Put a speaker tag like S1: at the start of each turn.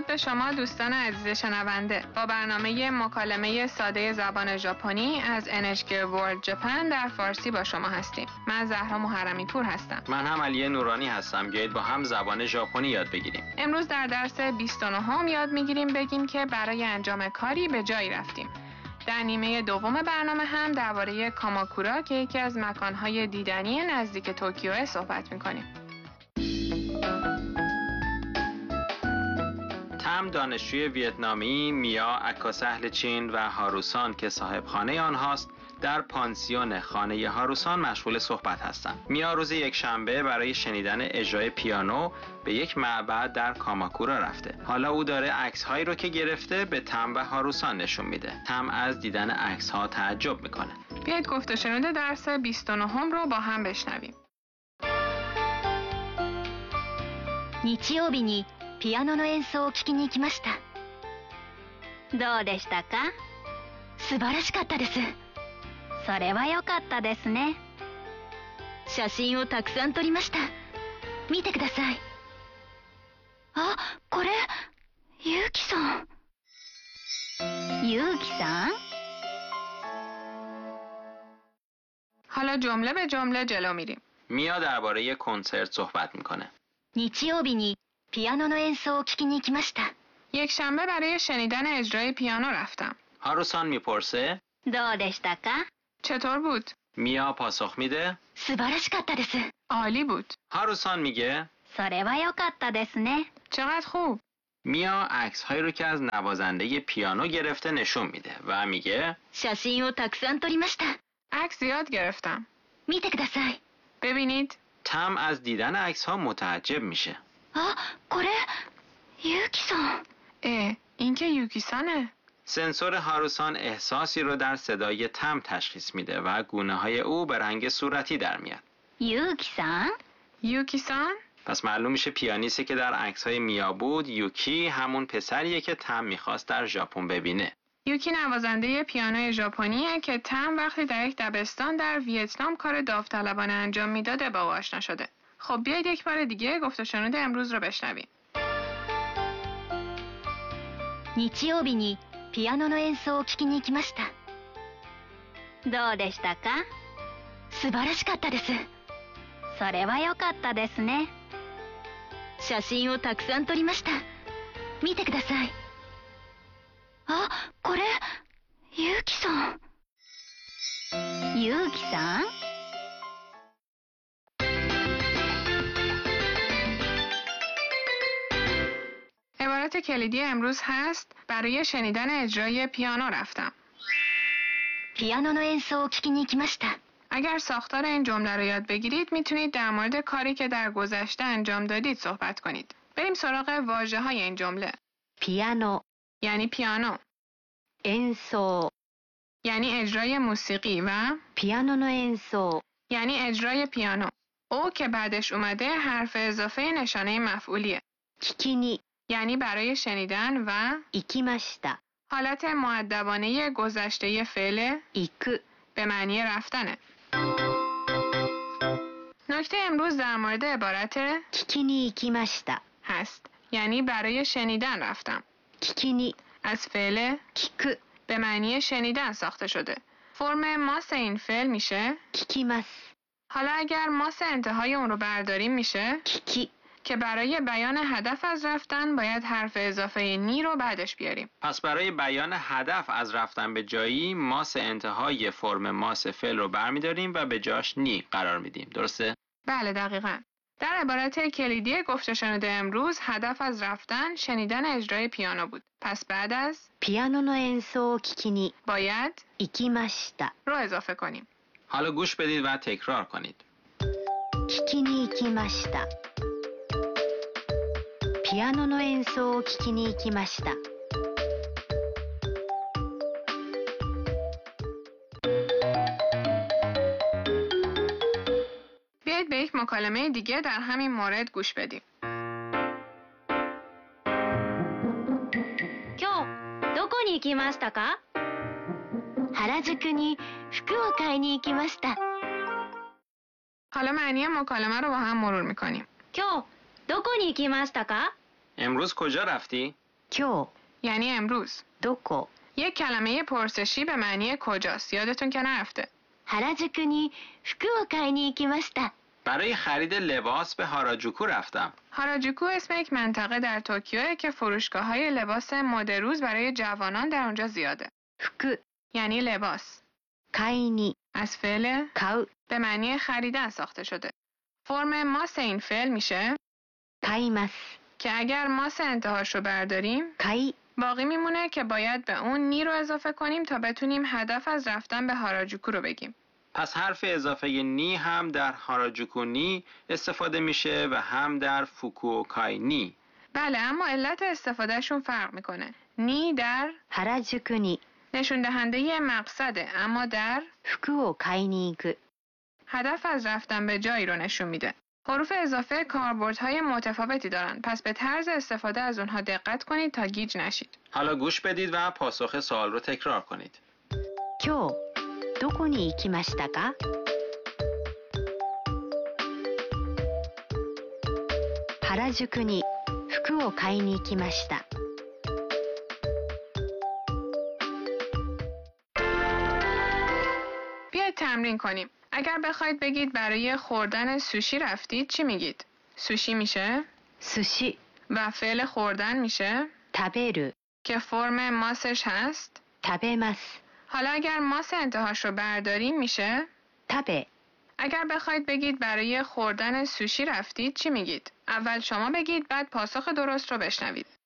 S1: درود به شما دوستان عزیز شنونده. با برنامه مکالمه ساده زبان ژاپنی از NHK World Japan در فارسی با شما هستیم. من زهرا محرمی پور هستم.
S2: من هم علی نورانی هستم. بیایید با هم زبان ژاپنی یاد بگیریم.
S1: امروز در درس 29 یاد میگیریم بگیم که برای انجام کاری به جایی رفتیم. در نیمه دوم برنامه هم درباره کاماکورا که یکی از مکانهای دیدنی نزدیک توکیو صحبت میکنیم.
S2: تم دانشجوی ویتنامی، میا عکاس اهل چین و هاروسان که صاحب خانه آنهاست در پانسیون خانه هاروسان مشغول صحبت هستند. میا روز یک شنبه برای شنیدن اجرای پیانو به یک معبد در کاماکورا رفته. حالا او داره عکس‌هایی رو که گرفته به تم و هاروسان نشون میده. تم از دیدن عکس‌ها تعجب میکنه.
S1: بیایید گفت و شنود درس 29 رو با هم بشنویم.
S3: 日曜日にピアノの演奏を聴きに行きました。どうでしたか？素晴らしかったです。それは良かったですね。写真をたくさん撮りました。見てください。あ、これ、ゆうきさん。ゆうきさん？
S1: حالا جمله به جمله جلو میریم.
S2: میا درباره کنسرت صحبت میکنه.
S3: 日曜日にピアノの演奏を聴きに行きました。
S1: یک شنبه برای شنیدن اجرای پیانو رفتم.
S2: هاروسان میپرسه
S3: どうでしたか？
S1: چطور بود؟
S2: میا پاسخ میده
S3: 素晴らしかったです。
S1: عالی بود.
S2: هاروسان میگه
S3: それは良かったですね。
S1: چقدر خوب.
S2: میا عکس‌هایی رو که از نوازنده پیانو گرفته نشون میده و میگه
S3: 写真をたくさん撮りました。
S1: عکس زیاد گرفتم.
S3: 見てください。
S1: ببینید.
S2: تم از دیدن عکس‌ها متعجب میشه.
S3: あ、これ、ゆうきさん。
S1: این که یوکیسانه.
S2: سنسور هاروسان احساسی رو در صدای تم تشخیص میده و گونه‌های او به رنگ صورتی در میاد.
S3: ゆうきさん？
S1: یوکیسان؟
S2: پس معلوم میشه پیانیستی که در عکس‌های میا بود یوکی همون پسریه که تم میخواست در ژاپن ببینه.
S1: یوکی نوازنده پیانوی ژاپنیه که تم وقتی در یک دبستان در ویتنام کار داوطلبانه انجام میداده با او آشنا شده. خب بیایید یک بار دیگه گفت و شنود امروز رو بشنویم.
S3: 日曜日にピアノの演奏を聴きに行きました。どうでしたか？素晴らしかったです。それは良かったですね。写真をたくさん撮りました。見てください。あ、これ、ゆうきさん。ゆうきさん？
S1: عبارت کلیدی امروز هست برای شنیدن اجرای پیانو رفتم.
S3: ピアノの演奏を聴きに行きました。
S1: اگر ساختار این جمله رو یاد بگیرید میتونید در مورد کاری که در گذشته انجام دادید صحبت کنید. بریم سراغ واژه‌های این جمله.
S3: ピアノ
S1: یعنی پیانو،
S3: 演奏
S1: یعنی اجرای موسیقی و
S3: ピアノの演奏
S1: یعنی اجرای پیانو. او که بعدش اومده حرف اضافه نشانه مفعولیه.
S3: 聞きに
S1: یعنی برای شنیدن و
S3: 行きました。
S1: حالت مؤدبانه گذشته فعل
S3: 行く
S1: به معنی رفتنه. نکته امروز در مورد عبارت
S3: 聞きに行きました。
S1: هست، یعنی برای شنیدن رفتم.
S3: 聞きに
S1: از فعل
S3: 聞く
S1: به معنی شنیدن ساخته شده. فرم ماس این فعل میشه
S3: 聞きます。
S1: حالا اگر ماس انتهای اون رو برداریم میشه
S3: 聞き
S1: که برای بیان هدف از رفتن باید حرف اضافه نی رو بعدش بیاریم.
S2: پس برای بیان هدف از رفتن به جایی ماس انتهای فرم ماس فعل رو برمیداریم و به جاش نی قرار میدیم. درسته؟
S1: بله دقیقاً. در عبارت کلیدی گفت و شنود امروز هدف از رفتن شنیدن اجرای پیانو بود. پس بعد از
S3: ピアノの演奏を聞きに
S1: باید
S3: 行きました。
S1: رو اضافه کنیم.
S2: حالا گوش بدید و تکرار کنید.
S3: 聞きに行きました。ピアノの演奏を聞きに行きました。
S1: بیایید به یک مکالمه دیگه در همین مورد گوش بدیم.
S3: 今日どこに行きましたか？原宿に服を買いに行きました。
S1: حالا معنی مکالمه رو با هم مرور میکنیم.
S3: 今日どこに行きましたか？
S2: امروز کجا رفتی؟
S3: 今日
S1: یعنی امروز.
S3: どこ
S1: یک کلمه پرسشی به معنی کجاست. یادتون که نرفته.
S3: 原宿に服を買いに行きました
S2: برای خرید لباس به هاراجوکو رفتم.
S1: هاراجوکو اسم یک منطقه در توکیو که فروشگاه‌های لباس مد روز برای جوانان در اونجا زیاده.
S3: 服
S1: یعنی لباس.
S3: 買いに
S1: از فعل
S3: 買う
S1: به معنی خریدن ساخته شده. فرم ماس این فعل میشه
S3: 買います
S1: که اگر ماس انتهاش رو برداریم
S3: 買い
S1: باقی میمونه که باید به اون نی رو اضافه کنیم تا بتونیم هدف از رفتن به هاراجوکو رو بگیم.
S2: پس حرف اضافه نی هم در هاراجوکو نی استفاده میشه و هم در فوکووکای نی.
S1: بله، اما علت استفادهشون فرق میکنه. نی در
S3: 原宿に
S1: نشون دهنده مقصده، اما در
S3: 服を買いに行く
S1: هدف از رفتن به جایی رو نشون میده. حروف اضافه کاربردهای متفاوتی دارن، پس به طرز استفاده از اونها دقت کنید تا گیج نشید.
S2: حالا گوش بدید و پاسخ سوال رو تکرار کنید.
S3: 今日どこに行きましたか原宿に服を買いに行きました
S1: بیاید تمرین کنیم. اگر بخواید بگید برای خوردن سوشی رفتید چی میگید؟ سوشی میشه
S3: 寿司
S1: و فعل خوردن میشه
S3: 食べる
S1: که فرم ماسش هست.
S3: 食べます
S1: حالا اگر ماس انتهاش رو برداریم میشه
S3: 食べ
S1: اگر بخواید بگید برای خوردن سوشی رفتید چی میگید؟ اول شما بگید بعد پاسخ درست رو بشنوید.